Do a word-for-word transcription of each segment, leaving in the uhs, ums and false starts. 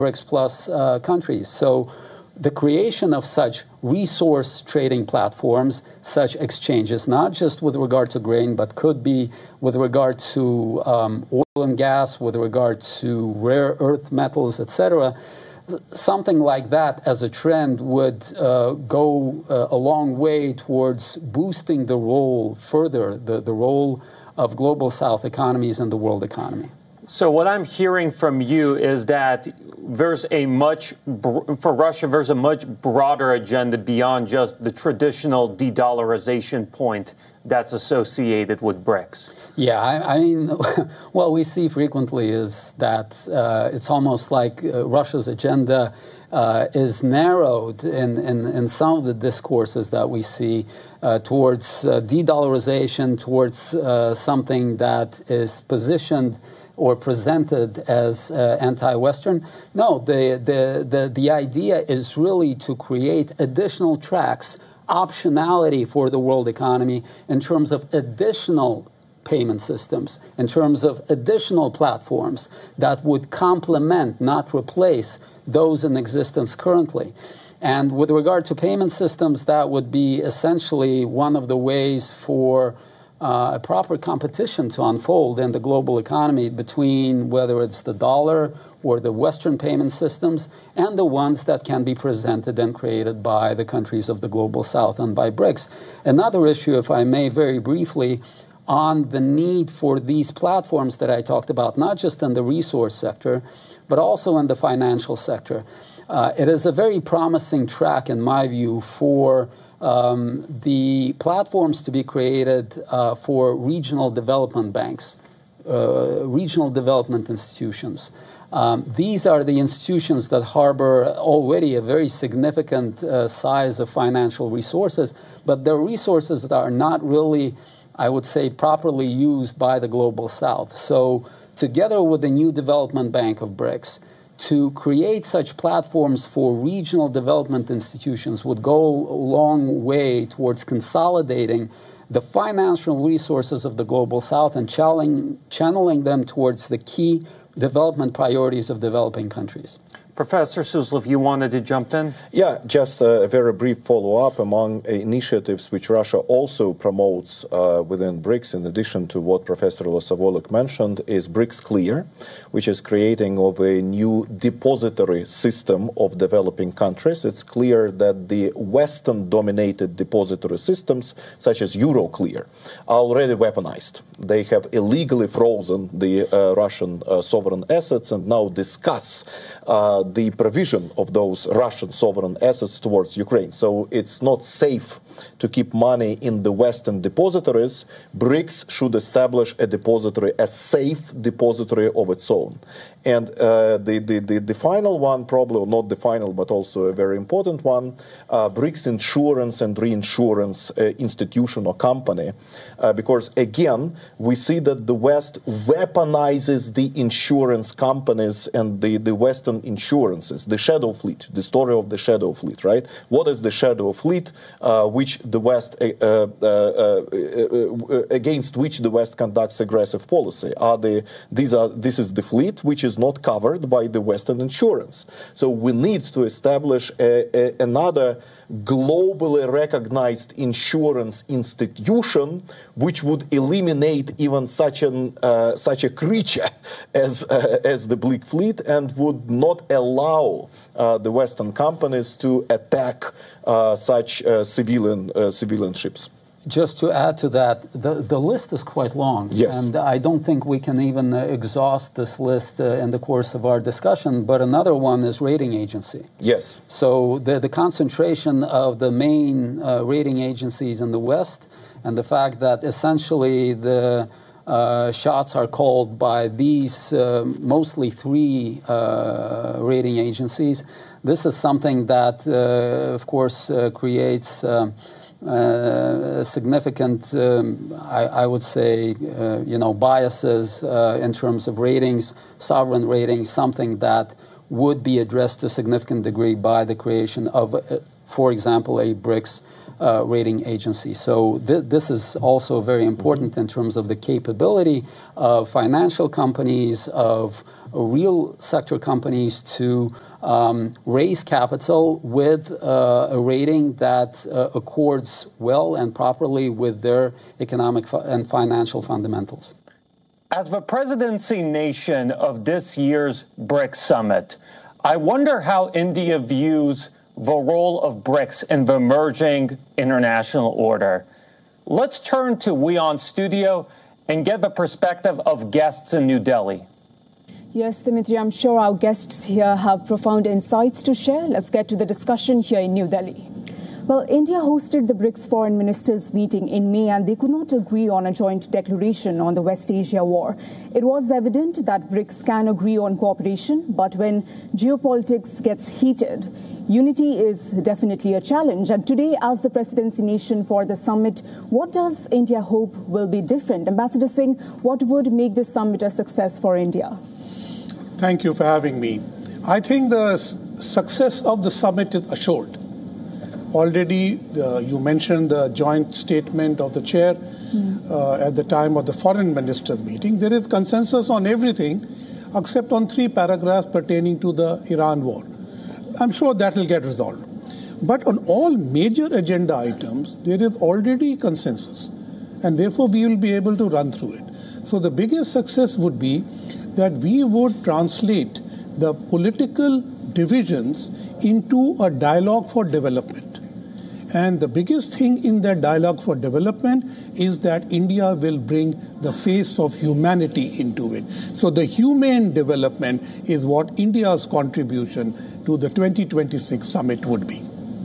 BRICS plus uh, countries. So the creation of such resource trading platforms, such exchanges, not just with regard to grain, but could be with regard to um, oil and gas, with regard to rare earth metals, et cetera, something like that as a trend would uh, go uh, a long way towards boosting the role further, the, the role of global South economies in the world economy. So what I'm hearing from you is that there's a much, for Russia, there's a much broader agenda beyond just the traditional de-dollarization point that's associated with BRICS. Yeah, I, I mean, what we see frequently is that uh, it's almost like uh, Russia's agenda uh, is narrowed in, in, in some of the discourses that we see uh, towards uh, de-dollarization, towards uh, something that is positioned or presented as uh, anti-Western. No, the, the, the, the idea is really to create additional tracks, optionality for the world economy in terms of additional payment systems, in terms of additional platforms that would complement, not replace, those in existence currently. And with regard to payment systems, that would be essentially one of the ways for Uh, a proper competition to unfold in the global economy between whether it's the dollar or the Western payment systems and the ones that can be presented and created by the countries of the global South and by BRICS. Another issue, if I may very briefly, on the need for these platforms that I talked about, not just in the resource sector, but also in the financial sector. Uh, it is a very promising track, in my view, for Um, the platforms to be created uh, for regional development banks, uh, regional development institutions. Um, these are the institutions that harbor already a very significant uh, size of financial resources, but they're resources that are not really, I would say, properly used by the global South. So together with the new development bank of BRICS, to create such platforms for regional development institutions would go a long way towards consolidating the financial resources of the global South and channeling, channeling them towards the key development priorities of developing countries. Professor Suslov, you wanted to jump in? Yeah, just a very brief follow-up among initiatives which Russia also promotes uh, within BRICS, in addition to what Professor Losavolok mentioned, is BRICS Clear, which is creating of a new depository system of developing countries. It's clear that the Western-dominated depository systems, such as Euroclear, are already weaponized. They have illegally frozen the uh, Russian uh, sovereign assets and now discuss uh, the provision of those Russian sovereign assets towards Ukraine. So it's not safe to keep money in the Western depositories. BRICS should establish a depository, a safe depository of its own. And uh, the, the, the, the final one, probably not the final, but also a very important one, uh, BRICS Insurance and Reinsurance uh, Institution or Company, uh, because again, we see that the West weaponizes the insurance companies and the, the Western insurances, the shadow fleet, the story of the shadow fleet, right? What is the shadow fleet, uh, which the West, uh, uh, uh, uh, against which the West conducts aggressive policy? Are the, these are, this is the fleet which is not covered by the Western insurance. So we need to establish a, a, another globally recognized insurance institution which would eliminate even such an uh, such a creature as uh, as the Bleak Fleet and would not allow uh, the Western companies to attack uh, such uh, civilian uh, civilian ships. Just to add to that, the, the list is quite long. Yes. And I don't think we can even uh, exhaust this list uh, in the course of our discussion. But another one is rating agency. Yes. So the, the concentration of the main uh, rating agencies in the West and the fact that essentially the uh, shots are called by these uh, mostly three uh, rating agencies, this is something that, uh, of course, uh, creates Uh, Uh, significant, um, I, I would say, uh, you know, biases uh, in terms of ratings, sovereign ratings, something that would be addressed to a significant degree by the creation of, uh, for example, a BRICS uh, rating agency. So th- this is also very important in terms of the capability of financial companies, of real sector companies to um, raise capital with uh, a rating that uh, accords well and properly with their economic fu- and financial fundamentals. As the presidency nation of this year's BRICS summit, I wonder how India views the role of BRICS in the emerging international order. Let's turn to WION Studio and get the perspective of guests in New Delhi. Yes, Dimitri, I'm sure our guests here have profound insights to share. Let's get to the discussion here in New Delhi. Well, India hosted the BRICS foreign ministers meeting in May, and they could not agree on a joint declaration on the West Asia war. It was evident that BRICS can agree on cooperation, but when geopolitics gets heated, unity is definitely a challenge. And today, as the presidency nation for the summit, what does India hope will be different? Ambassador Singh, what would make this summit a success for India? Thank you for having me. I think the success of the summit is assured. Already, uh, you mentioned the joint statement of the chair mm. uh, at the time of the foreign ministers meeting. There is consensus on everything except on three paragraphs pertaining to the Iran war. I'm sure that will get resolved. But on all major agenda items, there is already consensus, and therefore we will be able to run through it. So the biggest success would be that we would translate the political divisions into a dialogue for development. And the biggest thing in that dialogue for development is that India will bring the face of humanity into it. So the humane development is what India's contribution to the twenty twenty-six summit would be.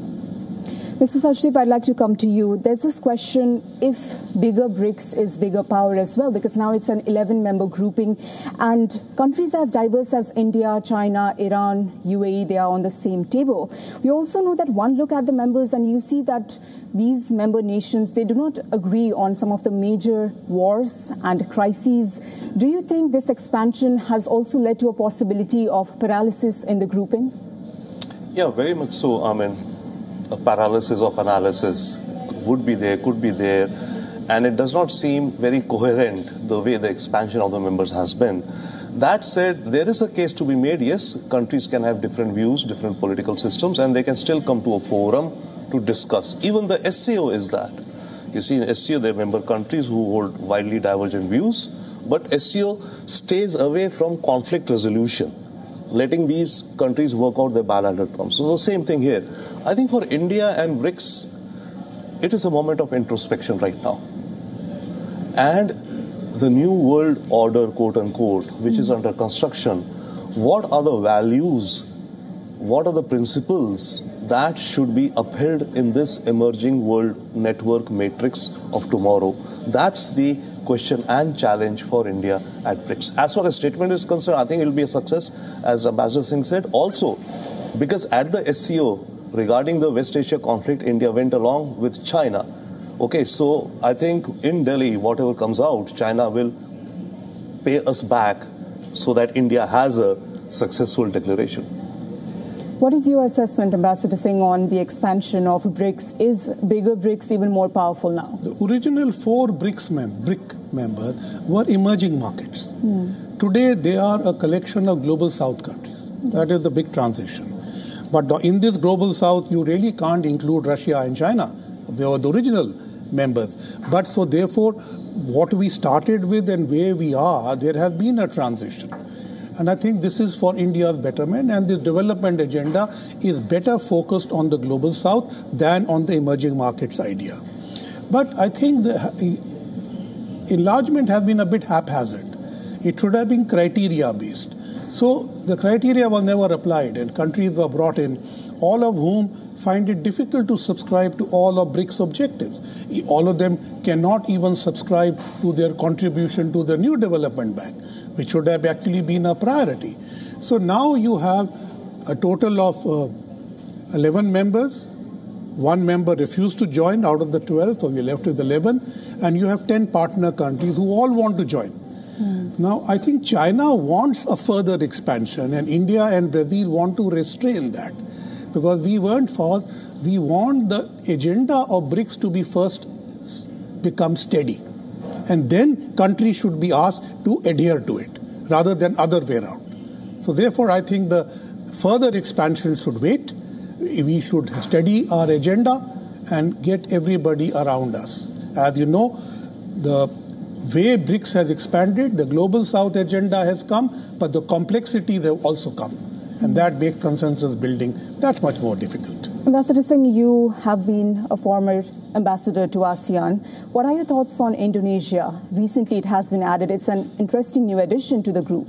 Mister Sachdev, I'd like to come to you. There's this question, if bigger BRICS is bigger power as well, because now it's an eleven-member grouping, and countries as diverse as India, China, Iran, U A E, they are on the same table. We also know that one look at the members and you see that these member nations, they do not agree on some of the major wars and crises. Do you think this expansion has also led to a possibility of paralysis in the grouping? Yeah, very much so. I mean, a paralysis of analysis would be there, could be there, and it does not seem very coherent the way the expansion of the members has been. That said, there is a case to be made. Yes, countries can have different views, different political systems, and they can still come to a forum to discuss. Even the S C O is that. You see, in S C O, there are member countries who hold widely divergent views, but S C O stays away from conflict resolution, letting these countries work out their bilateral problems. So the same thing here. I think for India and BRICS, it is a moment of introspection right now. And the new world order, quote unquote, which is under construction, what are the values, what are the principles that should be upheld in this emerging world network matrix of tomorrow? That's the question and challenge for India at BRICS. As far as statement is concerned, I think it will be a success, as Ambassador Singh said. Also, because at the S C O, regarding the West Asia conflict, India went along with China. Okay, so I think in Delhi, whatever comes out, China will pay us back so that India has a successful declaration. What is your assessment, Ambassador Singh, on the expansion of BRICS? Is bigger BRICS even more powerful now? The original four BRICS mem- BRIC members were emerging markets. Mm. Today, they are a collection of global south countries. Yes. That is the big transition. But in this global south, you really can't include Russia and China. They were the original members. But so therefore, what we started with and where we are, there has been a transition. And I think this is for India's betterment, and the development agenda is better focused on the global south than on the emerging markets idea. But I think the enlargement has been a bit haphazard. It should have been criteria-based. So the criteria was never applied, and countries were brought in, all of whom find it difficult to subscribe to all of BRICS objectives. All of them cannot even subscribe to their contribution to the new development bank, which should have actually been a priority. So now you have a total of uh, eleven members. One member refused to join out of the twelve, so you're left with eleven, and you have ten partner countries who all want to join. Mm. Now, I think China wants a further expansion, and India and Brazil want to restrain that, because we weren't for, we want the agenda of BRICS to be first become steady. And then countries should be asked to adhere to it, rather than other way around. So therefore, I think the further expansion should wait. We should study our agenda and get everybody around us. As you know, the way BRICS has expanded, the Global South agenda has come, but the complexities have also come. And that makes consensus building that much more difficult. Ambassador Singh, you have been a former ambassador to ASEAN. What are your thoughts on Indonesia? Recently it has been added. It's an interesting new addition to the group.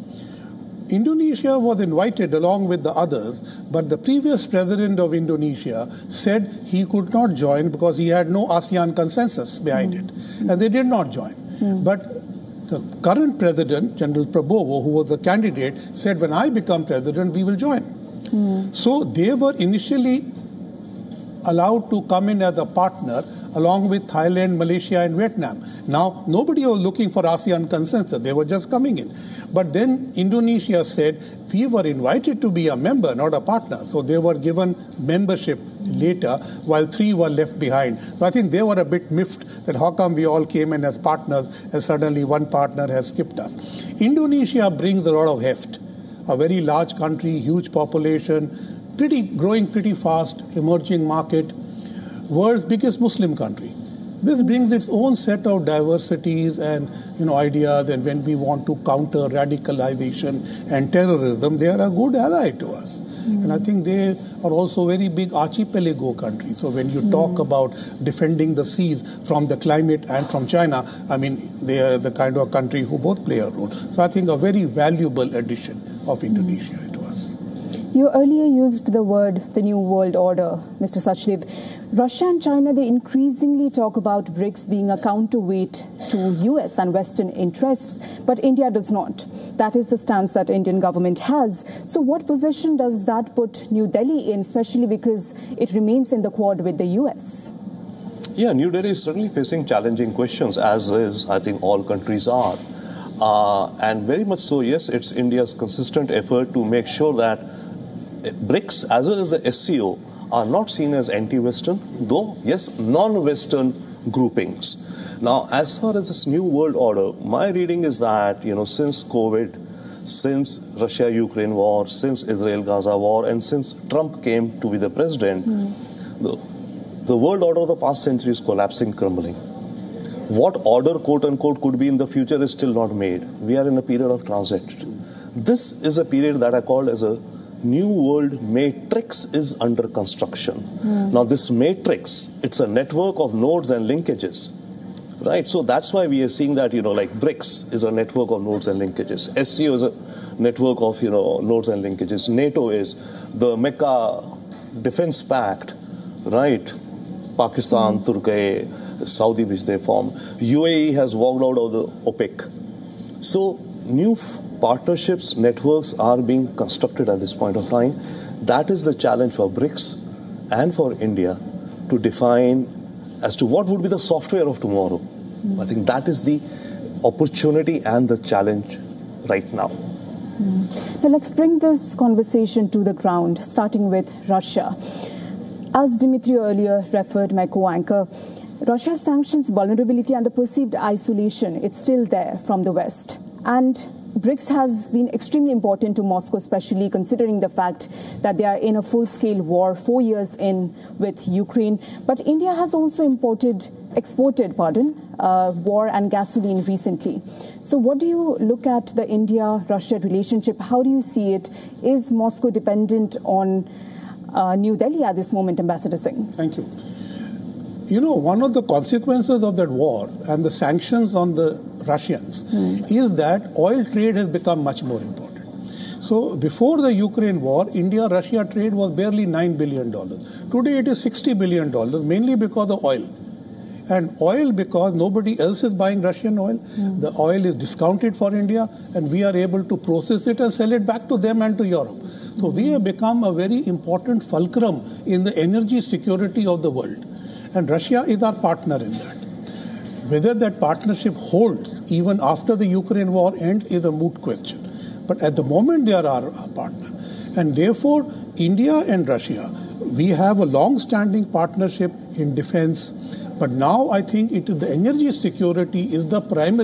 Indonesia was invited along with the others, but the previous president of Indonesia said he could not join because he had no ASEAN consensus behind mm. it. And they did not join. Mm. But the current president, General Prabowo, who was the candidate, said, when I become president, we will join. Mm. So they were initially allowed to come in as a partner along with Thailand, Malaysia, and Vietnam. Now, nobody was looking for ASEAN consensus. They were just coming in. But then Indonesia said, we were invited to be a member, not a partner. So they were given membership later, while three were left behind. So I think they were a bit miffed that how come we all came in as partners and suddenly one partner has skipped us. Indonesia brings a lot of heft. A very large country, huge population, pretty growing pretty fast, emerging market, world's biggest Muslim country. This brings its own set of diversities and you know ideas, and when we want to counter radicalization and terrorism, they are a good ally to us. Mm. And I think they are also very big archipelago countries. So when you mm. talk about defending the seas from the climate and from China, I mean, they are the kind of country who both play a role. So I think a very valuable addition of Indonesia mm. to us. You earlier used the word the New World Order, Mister Sachdev. Russia and China, they increasingly talk about BRICS being a counterweight to U S and Western interests, but India does not. That is the stance that the Indian government has. So what position does that put New Delhi in, especially because it remains in the Quad with the U S? Yeah, New Delhi is certainly facing challenging questions, as is, I think, all countries are. Uh, and very much so, yes, it's India's consistent effort to make sure that BRICS, as well as the S C O, are not seen as anti-Western, though, yes, non-Western groupings. Now, as far as this New World Order, my reading is that, you know, since COVID, since Russia-Ukraine war, since Israel-Gaza war, and since Trump came to be the president, mm. the, the world order of the past century is collapsing, crumbling. What order, quote-unquote, could be in the future is still not made. We are in a period of transit. This is a period that I called as a New World Matrix is under construction. Mm. Now, this matrix, it's a network of nodes and linkages, right? So that's why we are seeing that, you know, like BRICS is a network of nodes and linkages. S C O is a network of, you know, nodes and linkages. NATO is the Mecca Defense Pact, right? Pakistan, mm. Turkey, Saudi, which they formed. U A E has walked out of the OPEC. So new partnerships, networks are being constructed at this point of time. That is the challenge for BRICS and for India to define as to what would be the software of tomorrow. Mm. I think that is the opportunity and the challenge right now. Mm. Now let's bring this conversation to the ground, starting with Russia. As Dimitri earlier referred, my co-anchor, Russia's sanctions vulnerability and the perceived isolation, it's still there from the West. And BRICS has been extremely important to Moscow, especially considering the fact that they are in a full-scale war, four years in with Ukraine. But India has also imported, exported, pardon, uh, war and gasoline recently. So what do you look at the India-Russia relationship? How do you see it? Is Moscow dependent on uh, New Delhi at this moment, Ambassador Singh? Thank you. You know, one of the consequences of that war and the sanctions on the Russians mm. is that oil trade has become much more important. So before the Ukraine war, India-Russia trade was barely nine billion dollars. Today it is sixty billion dollars, mainly because of oil. And oil because nobody else is buying Russian oil. Mm. The oil is discounted for India, and we are able to process it and sell it back to them and to Europe. So we have become a very important fulcrum in the energy security of the world. And Russia is our partner in that. Whether that partnership holds even after the Ukraine war ends is a moot question. But at the moment, they are our, our partner. And therefore, India and Russia, we have a long-standing partnership in defense. But now I think it, the energy security is the primary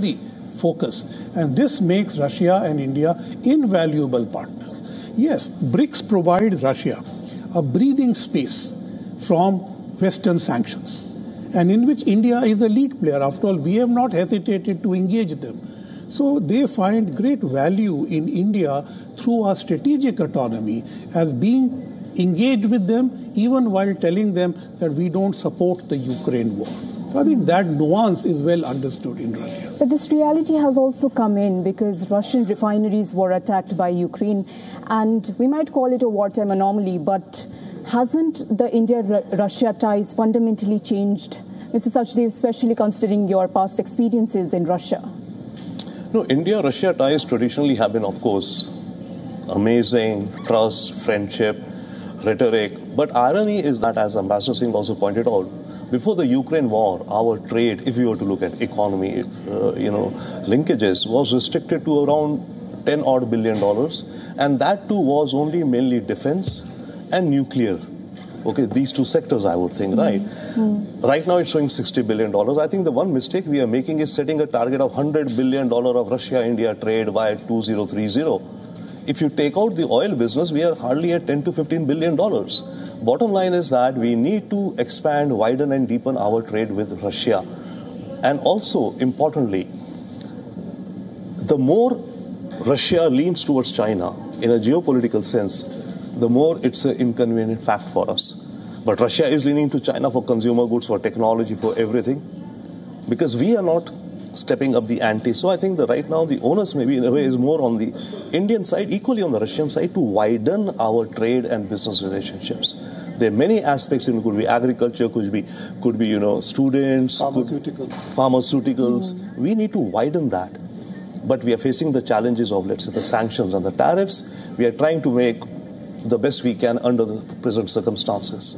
focus. And this makes Russia and India invaluable partners. Yes, BRICS provides Russia a breathing space from Western sanctions, and in which India is the lead player. After all, we have not hesitated to engage them. So they find great value in India through our strategic autonomy as being engaged with them, even while telling them that we don't support the Ukraine war. So I think that nuance is well understood in Russia. But this reality has also come in because Russian refineries were attacked by Ukraine, and we might call it a wartime anomaly, but hasn't the India-Russia ties fundamentally changed, Mister Sachdev, especially considering your past experiences in Russia? No, India-Russia ties traditionally have been, of course, amazing, trust, friendship, rhetoric. But irony is that, as Ambassador Singh also pointed out, before the Ukraine war, our trade, if you were to look at economy, uh, you know, linkages, was restricted to around ten odd billion dollars, and that too was only mainly defense and nuclear. Okay, these two sectors, I would think, right? Mm-hmm. Right now, it's showing sixty billion dollars. I think the one mistake we are making is setting a target of one hundred billion dollars of Russia-India trade by two thousand thirty. If you take out the oil business, we are hardly at ten to fifteen billion dollars. Bottom line is that we need to expand, widen and deepen our trade with Russia. And also, importantly, the more Russia leans towards China in a geopolitical sense, the more it's an inconvenient fact for us. But Russia is leaning to China for consumer goods, for technology, for everything, because we are not stepping up the ante. So I think that right now the onus maybe in a way is more on the Indian side, equally on the Russian side, to widen our trade and business relationships. There are many aspects. It could be agriculture, could be, could be you know, students, pharmaceuticals. Could, pharmaceuticals. Mm. We need to widen that. But we are facing the challenges of, let's say, the sanctions and the tariffs. We are trying to make the best we can under the present circumstances.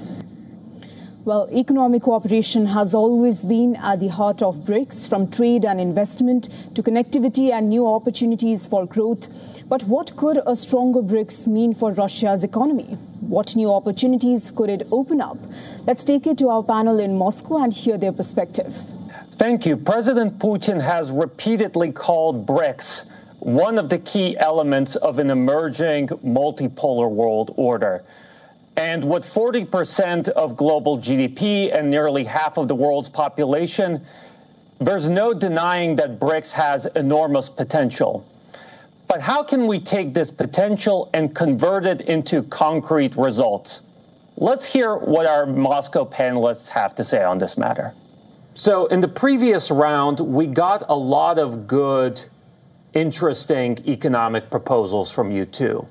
Well, economic cooperation has always been at the heart of BRICS, from trade and investment to connectivity and new opportunities for growth. But what could a stronger BRICS mean for Russia's economy? What new opportunities could it open up? Let's take it to our panel in Moscow and hear their perspective. Thank you. President Putin has repeatedly called BRICS one of the key elements of an emerging multipolar world order. And with forty percent of global G D P and nearly half of the world's population, there's no denying that BRICS has enormous potential. But how can we take this potential and convert it into concrete results? Let's hear what our Moscow panelists have to say on this matter. So in the previous round, we got a lot of good, interesting economic proposals from you too.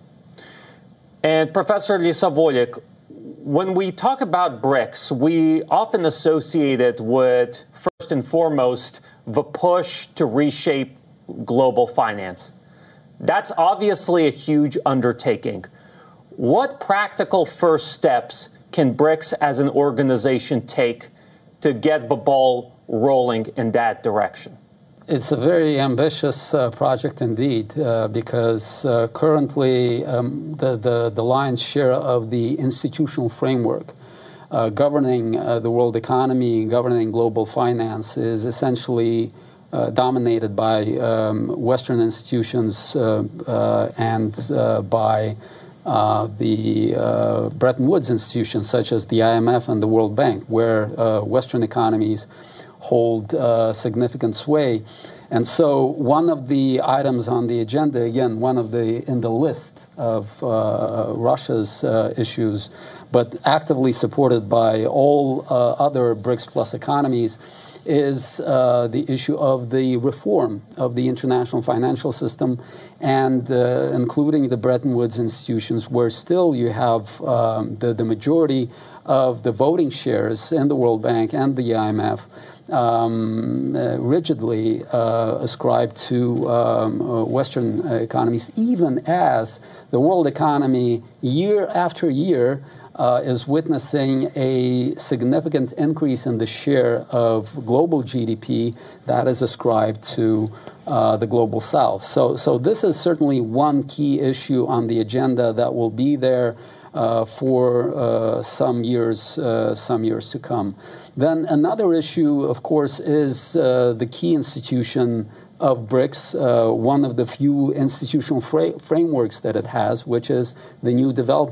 And Professor Lysavolyk, when we talk about BRICS, we often associate it with, first and foremost, the push to reshape global finance. That's obviously a huge undertaking. What practical first steps can BRICS as an organization take to get the ball rolling in that direction? It's a very ambitious uh, project indeed, uh, because uh, currently um, the, the, the lion's share of the institutional framework uh, governing uh, the world economy, governing global finance, is essentially uh, dominated by um, Western institutions uh, uh, and uh, by uh, the uh, Bretton Woods institutions such as the I M F and the World Bank, where uh, Western economies hold uh, significant sway. And so one of the items on the agenda, again, one of the in the list of uh, Russia's uh, issues, but actively supported by all uh, other BRICS plus economies, is uh, the issue of the reform of the international financial system, and uh, including the Bretton Woods institutions, where still you have um, the, the majority of the voting shares in the World Bank and the I M F um, uh, rigidly uh, ascribed to um, uh, Western uh, economies, even as the world economy year after year Uh, is witnessing a significant increase in the share of global G D P that is ascribed to uh, the global South. So, so this is certainly one key issue on the agenda that will be there uh, for uh, some years, uh, some years to come. Then another issue, of course, is uh, the key institution of BRICS uh, one of the few institutional fra- frameworks that it has, which is the new development